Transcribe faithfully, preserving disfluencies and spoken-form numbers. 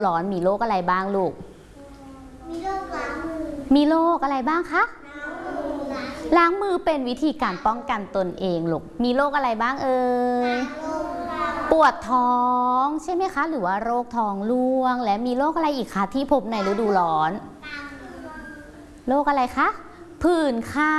ร้อนมีโรคอะไรบ้างลูกมีโรคล้างมือมีโรคอะไรบ้างคะล้างมือเป็นวิธีการป้องกันตนเองลูกมีโรคอะไรบ้างเอ่ยปวดท้องใช่ไหมคะหรือว่าโรคท้องร่วงและมีโรคอะไรอีกคะที่พบในฤดูร้อนโรคอะไรคะผื่นคัน